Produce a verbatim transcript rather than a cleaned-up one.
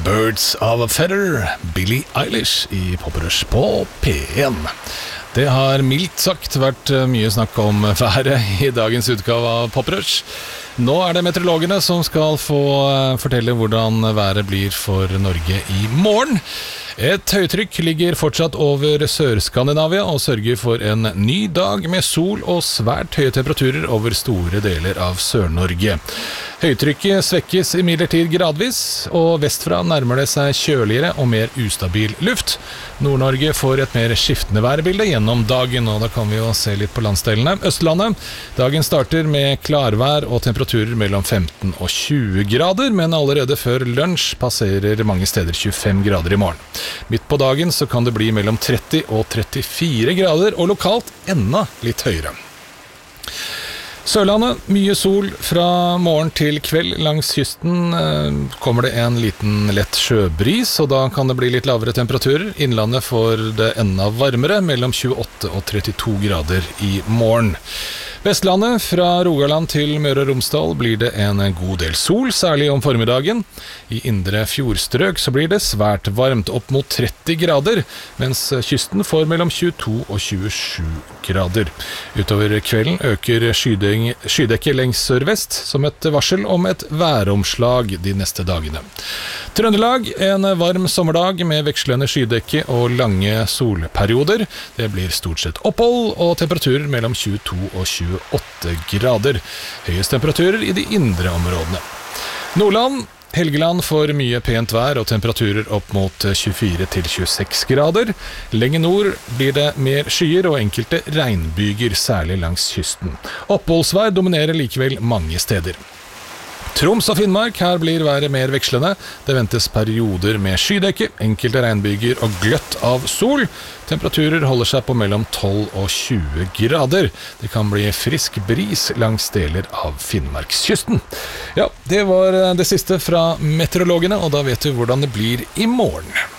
Birds of a Feather, Billie Eilish i Poprush på P én. Det har mildt sagt vært mye snakk om været i dagens utgave av Poprush. Nå er det meteorologene som skal få fortelle hvordan været blir for Norge i morgen. Et høytrykk ligger fortsatt over Sør-Skandinavia og sørger for en ny dag med sol og svært høye temperaturer over store deler av Sør-Norge. Høytrykket svekkes imidlertid gradvis, og vestfra nærmer det seg kjøligere og mer ustabil luft. Nord-Norge får et mer skiftende værbilde gjennom dagen, og da kan vi jo se litt på landsdelene. Østlandet, dagen starter med klarvær og temperaturer mellom femten og tjue grader, men allerede før lunsj passerer mange steder tjuefem grader i morgen. Midt på dagen så kan det bli mellom tretti og trettifire grader, og lokalt enda litt høyere. Sørlandet, mye sol fra morgen til kveld. Langs kysten eh, kommer det en liten lett sjøbris, og da kan det bli litt lavere temperaturer. Innlandet får det enda varmere, mellom tjueåtte og trettito grader i morgen. Vestlandet, fra Rogaland til Møre og Romsdal, blir det en god del sol, særlig om formiddagen. I indre fjordstrøk så blir det svært varmt, opp mot tretti grader, mens kysten får mellom tjueto og tjuesju grader. Utover kvelden øker skydekket lengs sørvest, som et varsel om et væromslag de neste dagene. Trøndelag, en varm sommerdag med vekslende skydekke og lange solperioder. Det blir stort sett opphold og temperaturer mellom tjueto og tjueåtte grader. Høyest temperaturer i de indre områdene. Nordland, Helgeland får mye pent vær og temperaturer opp mot tjuefire til tjueseks grader. Lenger nord blir det mer skyer og enkelte regnbyger, særlig langs kysten. Oppholdsvær dominerer likevel mange steder. Troms og Finnmark, her blir været mer vekslende. Det ventes perioder med skydekke, enkelte regnbyger og gløtt av sol. Temperaturer holder seg på mellom tolv og tjue grader. Det kan bli frisk bris langs deler av Finnmarkskysten. Ja, det var det siste fra meteorologene, og da vet du hvordan det blir i morgen.